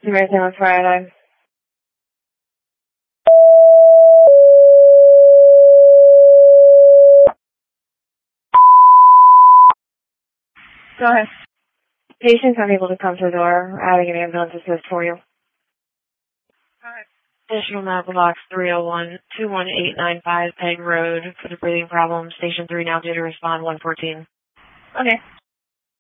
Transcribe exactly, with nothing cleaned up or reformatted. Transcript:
American on Friday. Go ahead. Patient's unable to come to the door. Adding an ambulance assist for you. Alright. Additional medical box three oh one, two one eight nine five Peg Road for the breathing problem. Station three now due to respond one fourteen. Okay.